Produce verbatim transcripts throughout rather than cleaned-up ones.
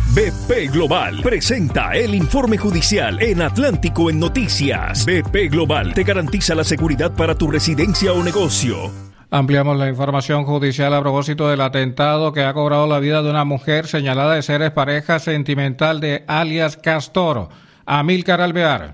B P Global presenta el informe judicial en Atlántico en Noticias. B P Global te garantiza la seguridad para tu residencia o negocio. Ampliamos la información judicial a propósito del atentado que ha cobrado la vida de una mujer señalada de ser pareja sentimental de alias Castor. Amílcar Alvear.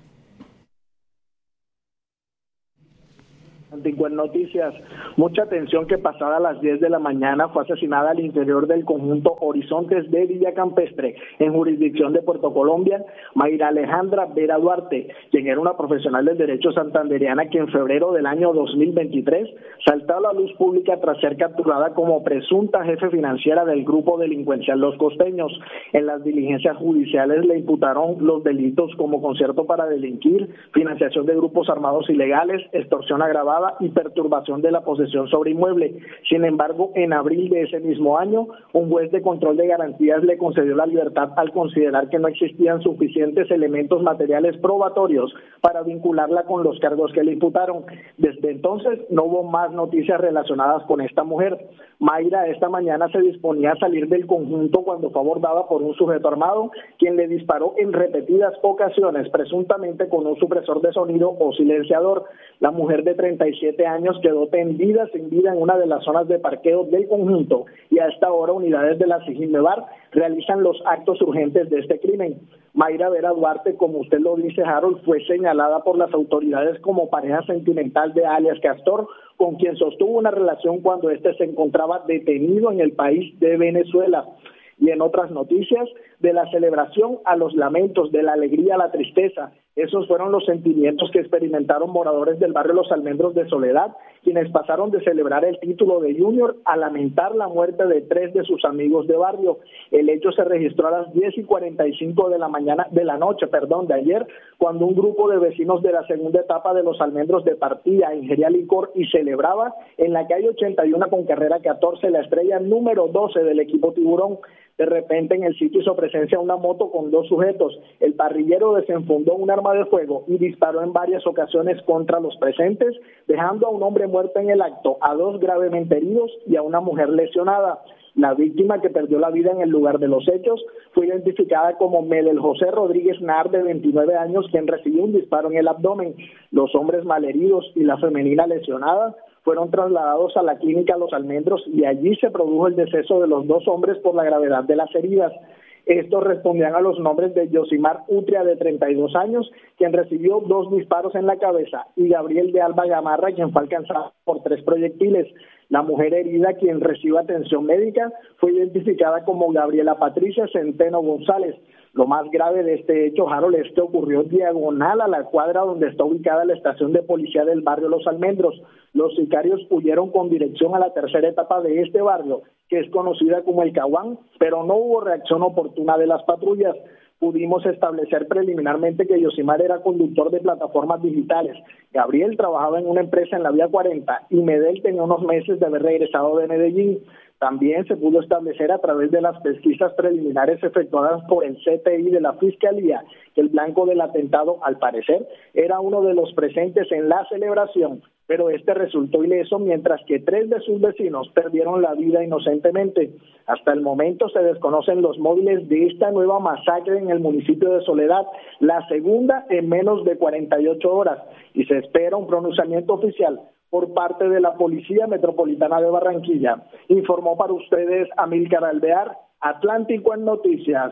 En noticias, mucha atención que pasada a las diez de la mañana fue asesinada al interior del conjunto Horizontes de Villa Campestre, en jurisdicción de Puerto Colombia, Mayra Alejandra Vera Duarte, quien era una profesional del derecho santandereana que en febrero del año dos mil veintitrés saltó a la luz pública tras ser capturada como presunta jefe financiera del grupo delincuencial Los Costeños. En las diligencias judiciales le imputaron los delitos como concierto para delinquir, financiación de grupos armados ilegales, extorsión agravada y perturbación de la posesión sobre inmueble. Sin embargo, en abril de ese mismo año, un juez de control de garantías le concedió la libertad al considerar que no existían suficientes elementos materiales probatorios para vincularla con los cargos que le imputaron. Desde entonces, no hubo más noticias relacionadas con esta mujer. Mayra esta mañana se disponía a salir del conjunto cuando fue abordada por un sujeto armado, quien le disparó en repetidas ocasiones, presuntamente con un supresor de sonido o silenciador. La mujer de treinta y siete años quedó tendida sin vida en una de las zonas de parqueo del conjunto y a esta hora unidades de la SIGINMEBAR realizan los actos urgentes de este crimen. Mayra Vera Duarte, como usted lo dice, Harold, fue señalada por las autoridades como pareja sentimental de alias Castor, con quien sostuvo una relación cuando éste se encontraba detenido en el país de Venezuela. Y en otras noticias, de la celebración a los lamentos, de la alegría a la tristeza, esos fueron los sentimientos que experimentaron moradores del barrio Los Almendros de Soledad, quienes pasaron de celebrar el título de Junior a lamentar la muerte de tres de sus amigos de barrio. El hecho se registró a las diez y cuarenta y cinco de la mañana, de la noche, perdón, de ayer, cuando un grupo de vecinos de la segunda etapa de Los Almendros departía, ingería licor y celebraba en la calle ochenta y uno con carrera catorce, la estrella número doce del equipo Tiburón. De repente en el sitio hizo presencia una moto con dos sujetos. El parrillero desenfundó un arma de fuego y disparó en varias ocasiones contra los presentes, dejando a un hombre muerto en el acto, a dos gravemente heridos y a una mujer lesionada. La víctima, que perdió la vida en el lugar de los hechos, fue identificada como Medel José Rodríguez Nar, de veintinueve años, quien recibió un disparo en el abdomen. Los hombres malheridos y la femenina lesionada fueron trasladados a la clínica Los Almendros y allí se produjo el deceso de los dos hombres por la gravedad de las heridas. Estos respondían a los nombres de Yosimar Utria, de treinta y dos años, quien recibió dos disparos en la cabeza, y Gabriel de Alba Gamarra, quien fue alcanzado por tres proyectiles. La mujer herida, quien recibe atención médica, fue identificada como Gabriela Patricia Centeno González. Lo más grave de este hecho, Harold, es que ocurrió diagonal a la cuadra donde está ubicada la estación de policía del barrio Los Almendros. Los sicarios huyeron con dirección a la tercera etapa de este barrio, que es conocida como El Caguán, pero no hubo reacción oportuna de las patrullas. Pudimos establecer preliminarmente que Yosimar era conductor de plataformas digitales, Gabriel trabajaba en una empresa en la Vía cuarenta y Medel tenía unos meses de haber regresado de Medellín. También se pudo establecer a través de las pesquisas preliminares efectuadas por el C T I de la Fiscalía que el blanco del atentado, al parecer, era uno de los presentes en la celebración, pero este resultó ileso, mientras que tres de sus vecinos perdieron la vida inocentemente. Hasta el momento se desconocen los móviles de esta nueva masacre en el municipio de Soledad, la segunda en menos de cuarenta y ocho horas, y se espera un pronunciamiento oficial por parte de la Policía Metropolitana de Barranquilla. Informó para ustedes Amílcar Alvear, Atlántico en Noticias.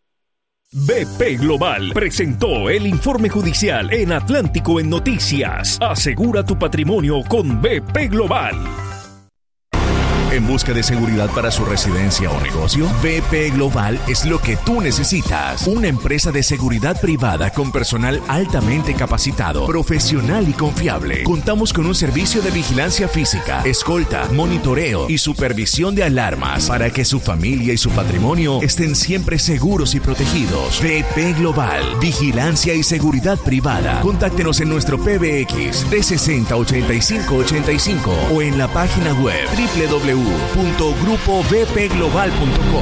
B P Global presentó el informe judicial en Atlántico en Noticias. Asegura tu patrimonio con B P Global. ¿En busca de seguridad para su residencia o negocio? B P Global es lo que tú necesitas. Una empresa de seguridad privada con personal altamente capacitado, profesional y confiable. Contamos con un servicio de vigilancia física, escolta, monitoreo y supervisión de alarmas para que su familia y su patrimonio estén siempre seguros y protegidos. B P Global, vigilancia y seguridad privada. Contáctenos en nuestro P B X trescientos sesenta, ochenta y cinco ochenta y cinco o en la página web doble u doble u doble u punto grupo b p global punto com.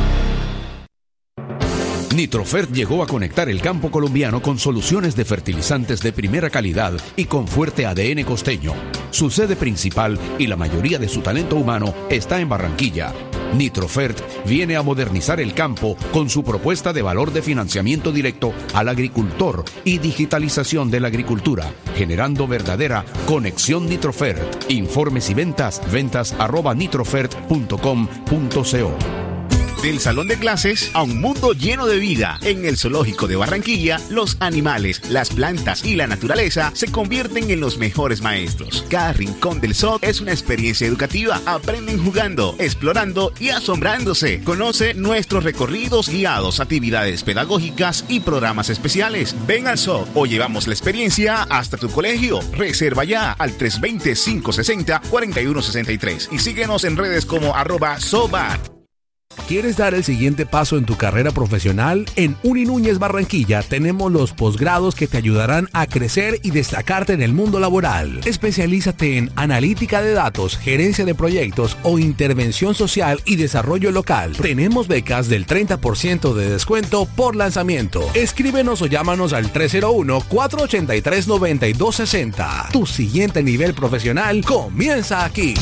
Nitrofert llegó a conectar el campo colombiano con soluciones de fertilizantes de primera calidad y con fuerte A D N costeño. Su sede principal y la mayoría de su talento humano está en Barranquilla. Nitrofert viene a modernizar el campo con su propuesta de valor de financiamiento directo al agricultor y digitalización de la agricultura, generando verdadera conexión Nitrofert. Informes y ventas, ventas arroba nitrofert punto com punto co. Del salón de clases a un mundo lleno de vida. En el Zoológico de Barranquilla, los animales, las plantas y la naturaleza se convierten en los mejores maestros. Cada rincón del zoo es una experiencia educativa. Aprenden jugando, explorando y asombrándose. Conoce nuestros recorridos guiados, actividades pedagógicas y programas especiales. Ven al zoo o llevamos la experiencia hasta tu colegio. Reserva ya al tres dos cero, cinco seis cero, cuatro uno seis tres y síguenos en redes como arroba zoobat. ¿Quieres dar el siguiente paso en tu carrera profesional? En Uni Núñez Barranquilla tenemos los posgrados que te ayudarán a crecer y destacarte en el mundo laboral. Especialízate en analítica de datos, gerencia de proyectos o intervención social y desarrollo local. Tenemos becas del treinta por ciento de descuento por lanzamiento. Escríbenos o llámanos al tres cero uno, cuatro ocho tres, nueve dos seis cero. Tu siguiente nivel profesional comienza aquí.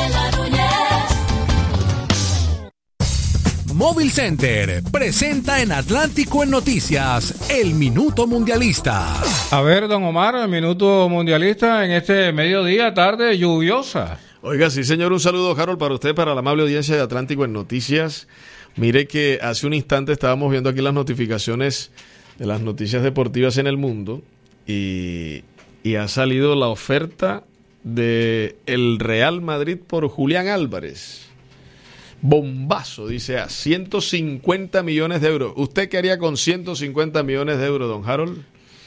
Móvil Center presenta en Atlántico en Noticias el Minuto Mundialista. A ver, don Omar, el Minuto Mundialista en este mediodía, tarde lluviosa. Oiga, sí señor, un saludo, Harold, para usted, para la amable audiencia de Atlántico en Noticias. Mire que hace un instante estábamos viendo aquí las notificaciones de las noticias deportivas en el mundo y, y ha salido la oferta de el Real Madrid por Julián Álvarez. Bombazo, dice, a ciento cincuenta millones de euros. ¿Usted qué haría con ciento cincuenta millones de euros, don Harold?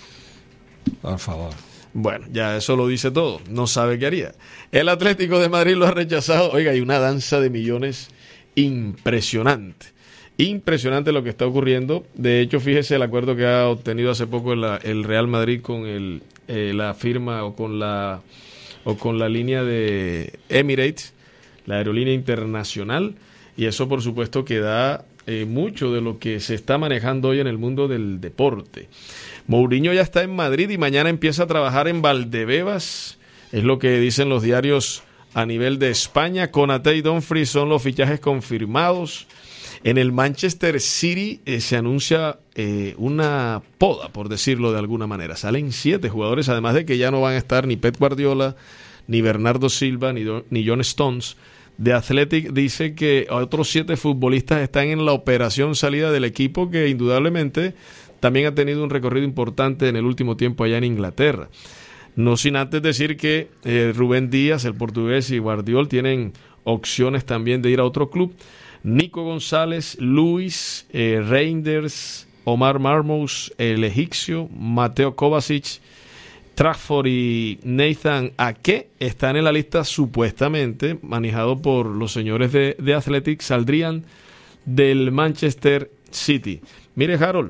Por favor. Bueno, ya eso lo dice todo. No sabe qué haría. El Atlético de Madrid lo ha rechazado. Oiga, hay una danza de millones impresionante. Impresionante lo que está ocurriendo. De hecho, fíjese el acuerdo que ha obtenido hace poco el, el Real Madrid con el, eh, la firma o con la, o con la línea de Emirates, la aerolínea internacional, y eso por supuesto que da eh, mucho de lo que se está manejando hoy en el mundo del deporte. Mourinho ya está en Madrid y mañana empieza a trabajar en Valdebebas, es lo que dicen los diarios a nivel de España. Konaté y Dumfries son los fichajes confirmados. En el Manchester City eh, se anuncia eh, una poda, por decirlo de alguna manera. Salen siete jugadores, además de que ya no van a estar ni Pep Guardiola, ni Bernardo Silva, ni, ni John Stones. The Athletic dice que otros siete futbolistas están en la operación salida del equipo, que indudablemente también ha tenido un recorrido importante en el último tiempo allá en Inglaterra. No sin antes decir que eh, Rubén Díaz, el portugués, y Guardiola tienen opciones también de ir a otro club. Nico González, Luis, eh, Reinders, Omar Marmous, el egipcio, Mateo Kovacic, Trafford y Nathan Ake están en la lista supuestamente manejado por los señores de, de Athletic, saldrían del Manchester City. Mire, Harold,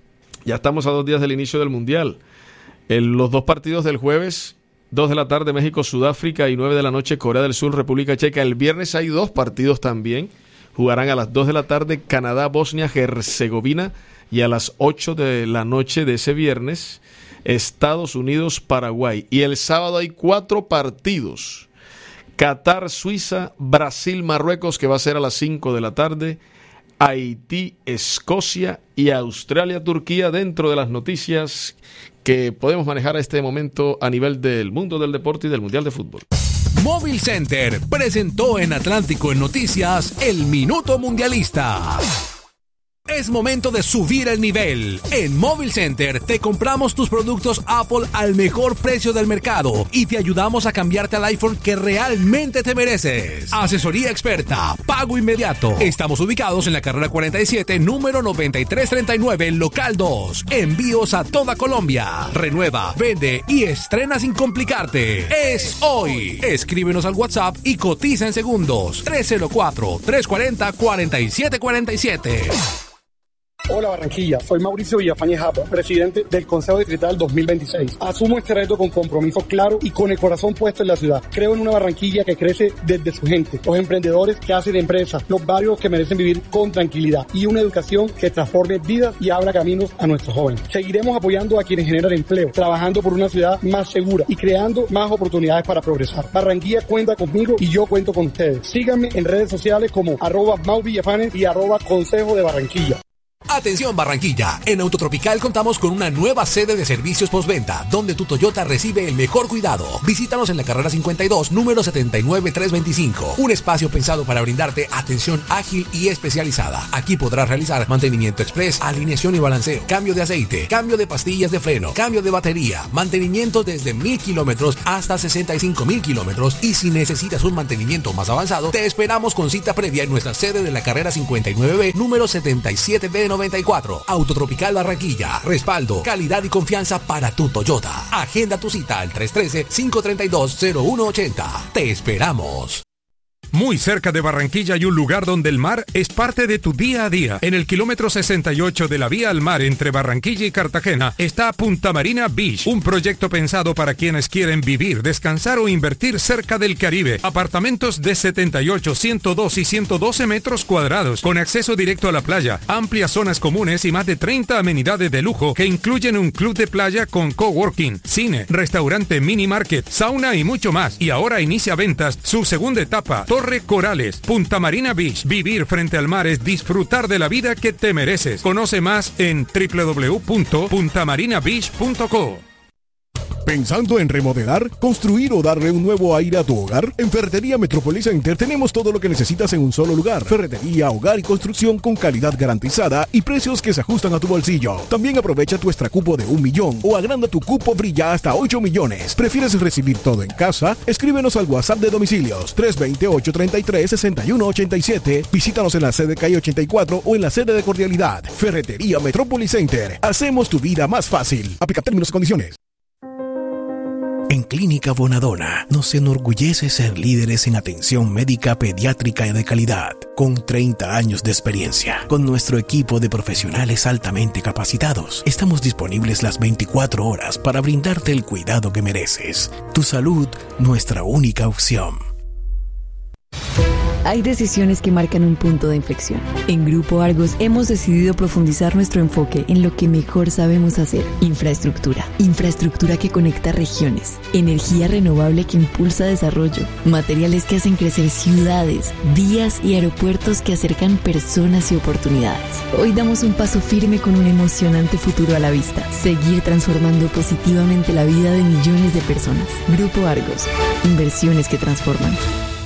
ya estamos a dos días del inicio del Mundial. El, los dos partidos del jueves, dos de la tarde México, Sudáfrica, y nueve de la noche Corea del Sur, República Checa. El viernes hay dos partidos también. Jugarán a las dos de la tarde Canadá, Bosnia, Herzegovina, y a las ocho de la noche de ese viernes Estados Unidos, Paraguay. Y el sábado hay cuatro partidos: Qatar, Suiza, Brasil, Marruecos, que va a ser a las cinco de la tarde, Haití, Escocia y Australia, Turquía, dentro de las noticias que podemos manejar a este momento a nivel del mundo del deporte y del Mundial de Fútbol. Móvil Center presentó en Atlántico en Noticias el Minuto Mundialista. Es momento de subir el nivel. En Móvil Center te compramos tus productos Apple al mejor precio del mercado y te ayudamos a cambiarte al iPhone que realmente te mereces. Asesoría experta, pago inmediato. Estamos ubicados en la carrera cuarenta y siete, número noventa y tres treinta y nueve, local dos. Envíos a toda Colombia. Renueva, vende y estrena sin complicarte. Es hoy. Escríbenos al WhatsApp y cotiza en segundos. tres cero cuatro, tres cuatro cero, cuatro siete cuatro siete. Hola Barranquilla, soy Mauricio Villafañe Japa, presidente del Consejo Distrital dos mil veintiséis. Asumo este reto con compromiso claro y con el corazón puesto en la ciudad. Creo en una Barranquilla que crece desde su gente, los emprendedores que hacen empresas, los barrios que merecen vivir con tranquilidad y una educación que transforme vidas y abra caminos a nuestros jóvenes. Seguiremos apoyando a quienes generan empleo, trabajando por una ciudad más segura y creando más oportunidades para progresar. Barranquilla cuenta conmigo y yo cuento con ustedes. Síganme en redes sociales como arroba Mau Villafanes y arroba Consejo de Barranquilla. Atención Barranquilla, en Autotropical contamos con una nueva sede de servicios postventa, donde tu Toyota recibe el mejor cuidado. Visítanos en la carrera cincuenta y dos, número setenta y nueve trescientos veinticinco. Un espacio pensado para brindarte atención ágil y especializada. Aquí podrás realizar mantenimiento express, alineación y balanceo, cambio de aceite, cambio de pastillas de freno, cambio de batería, mantenimiento desde mil kilómetros hasta sesenta y cinco mil kilómetros. Y si necesitas un mantenimiento más avanzado, te esperamos con cita previa en nuestra sede de la carrera cincuenta y nueve B, número setenta y siete B noventa y cuatro. Autotropical Barranquilla. Respaldo, calidad y confianza para tu Toyota. Agenda tu cita al tres uno tres, cinco tres dos, cero uno ocho cero. Te esperamos. Muy cerca de Barranquilla hay un lugar donde el mar es parte de tu día a día. En el kilómetro sesenta y ocho de la vía al mar entre Barranquilla y Cartagena está Punta Marina Beach, un proyecto pensado para quienes quieren vivir, descansar o invertir cerca del Caribe. Apartamentos de setenta y ocho, ciento dos y ciento doce metros cuadrados, con acceso directo a la playa, amplias zonas comunes y más de treinta amenidades de lujo que incluyen un club de playa con coworking, cine, restaurante, mini market, sauna y mucho más. Y ahora inicia ventas su segunda etapa, Torre Corales, Punta Marina Beach. Vivir frente al mar es disfrutar de la vida que te mereces. Conoce más en doble u doble u doble u punto punta marina beach punto co. ¿Pensando en remodelar, construir o darle un nuevo aire a tu hogar? En Ferretería Metrópolis Center tenemos todo lo que necesitas en un solo lugar. Ferretería, hogar y construcción con calidad garantizada y precios que se ajustan a tu bolsillo. También aprovecha tu extra cupo de un millón o agranda tu cupo Brilla hasta ocho millones. ¿Prefieres recibir todo en casa? Escríbenos al WhatsApp de domicilios tres dos cero, ocho tres tres, seis uno ocho siete. Visítanos en la sede calle ochenta y cuatro o en la sede de Cordialidad. Ferretería Metrópolis Center. Hacemos tu vida más fácil. Aplica términos y condiciones. En Clínica Bonadona nos enorgullece ser líderes en atención médica pediátrica y de calidad, con treinta años de experiencia. Con nuestro equipo de profesionales altamente capacitados, estamos disponibles las veinticuatro horas para brindarte el cuidado que mereces. Tu salud, nuestra única opción. Hay decisiones que marcan un punto de inflexión. En Grupo Argos hemos decidido profundizar nuestro enfoque en lo que mejor sabemos hacer: infraestructura. Infraestructura que conecta regiones, energía renovable que impulsa desarrollo, materiales que hacen crecer ciudades, vías y aeropuertos que acercan personas y oportunidades. Hoy damos un paso firme con un emocionante futuro a la vista: seguir transformando positivamente la vida de millones de personas. Grupo Argos, inversiones que transforman.